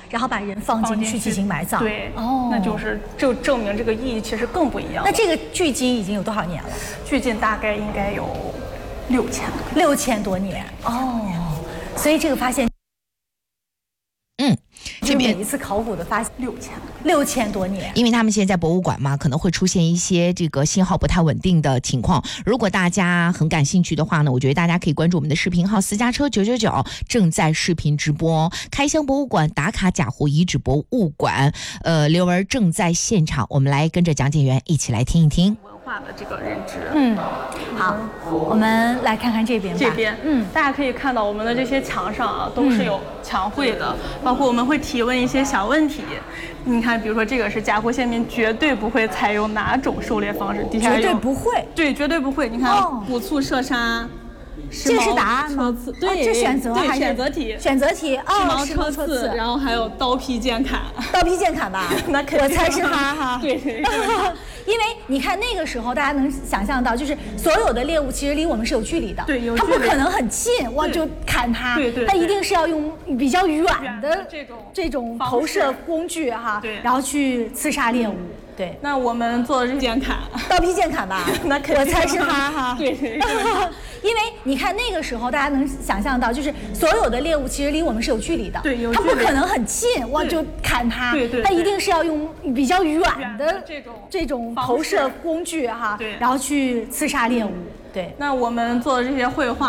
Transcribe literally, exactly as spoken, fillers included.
然后把人放进去进行埋葬。 对， 哦， 那就是就证明这个意义其实更不一样。 那这个距今已经有多少年了？ 距今大概应该有六千六千多年哦，所以这个发现。 嗯，这边每一次考古的发现六千六千多年， 因为他们现在在博物馆嘛，可能会出现一些这个信号不太稳定的情况。如果大家很感兴趣的话呢，我觉得大家可以关注我们的视频号私家车九九九，正在视频直播。开箱博物馆打卡贾湖遗址博物馆，呃，刘儿正在现场，我们来跟着讲解员一起来听一听。 文化的这个认知。 嗯，好，我们来看看这边吧。 这边，嗯，大家可以看到我们的这些墙上啊，都是有墙绘的，嗯、包括我们会提问一些小问题。你看，比如说这个是贾湖县民绝对不会采用哪种狩猎方式？底下绝对不会。 对，绝对不会。你看， 哦、 捕兔射杀。 这个是答案吗？ 对， 这选择还是选择题？ 选择题哦， 时髦车刺，然后还有刀劈剑砍。 刀劈剑砍吧？ 那肯定。 我猜是他哈。 对对。 因为你看那个时候，大家能想象到，就是所有的猎物其实离我们是有距离的， 对，有距离。它不可能很近，哇就砍它， 对对。 它一定是要用比较远的这种这种投射工具哈， 对， 然后去刺杀猎物。对， 那我们做的是剑砍， 刀劈剑砍吧？ 那肯定。 我猜是他哈。 对对。 因为你看那个时候，大家能想象到，就是所有的猎物其实离我们是有距离的， 对，有它不可能很近，哇就砍它， 对对。 它一定是要用比较远的这种这种投射工具哈， 对， 然后去刺杀猎物。对， 那我们做的这些绘画